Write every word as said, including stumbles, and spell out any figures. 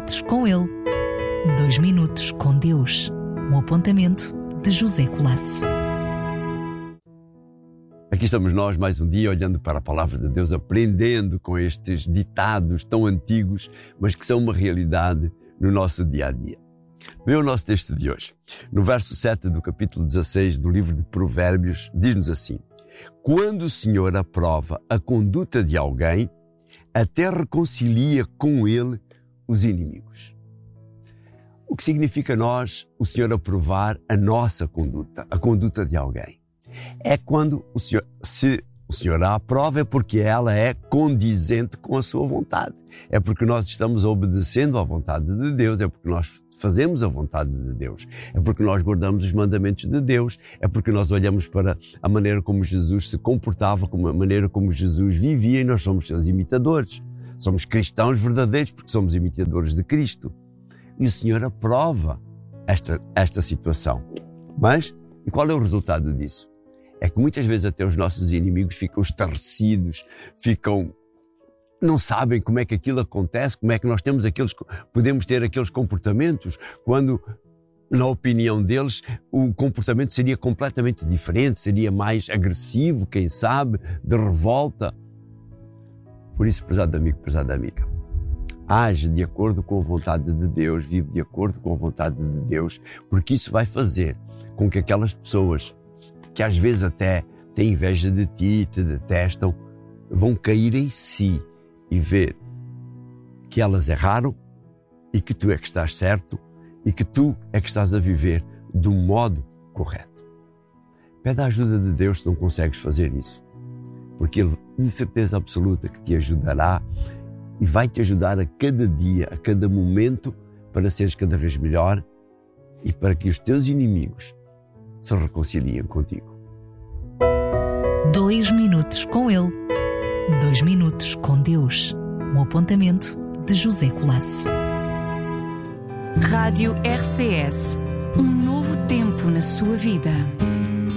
minutos com Ele. Dois minutos com Deus. Um apontamento de José Colasso. Aqui estamos nós mais um dia olhando para a Palavra de Deus, aprendendo com estes ditados tão antigos, mas que são uma realidade no nosso dia a dia. Vê o nosso texto de hoje. No verso sete do capítulo dezasseis do livro de Provérbios, diz-nos assim: quando o Senhor aprova a conduta de alguém, até reconcilia com ele os inimigos. O que significa nós, o Senhor aprovar a nossa conduta, a conduta de alguém? É quando o Senhor, se o Senhor a aprova, é porque ela é condizente com a sua vontade. É porque nós estamos obedecendo à vontade de Deus, é porque nós fazemos a vontade de Deus, é porque nós guardamos os mandamentos de Deus, é porque nós olhamos para a maneira como Jesus se comportava, como a maneira como Jesus vivia, e nós somos seus imitadores. Somos cristãos verdadeiros porque somos imitadores de Cristo. E o Senhor aprova esta, esta situação. Mas, e qual é o resultado disso? É que muitas vezes até os nossos inimigos ficam estarrecidos, ficam, não sabem como é que aquilo acontece, como é que nós temos aqueles, podemos ter aqueles comportamentos, quando, na opinião deles, o comportamento seria completamente diferente, seria mais agressivo, quem sabe, de revolta. Por isso, prezado amigo, prezada amiga, age de acordo com a vontade de Deus, vive de acordo com a vontade de Deus, porque isso vai fazer com que aquelas pessoas que às vezes até têm inveja de ti, te detestam, vão cair em si e ver que elas erraram e que tu é que estás certo e que tu é que estás a viver do modo correto. Pede a ajuda de Deus se não consegues fazer isso, porque Ele de certeza absoluta que te ajudará e vai te ajudar a cada dia, a cada momento, para seres cada vez melhor e para que os teus inimigos se reconciliem contigo. Dois minutos com Ele. Dois minutos com Deus. Um apontamento de José Colasso. Rádio R C S. Um novo tempo na sua vida.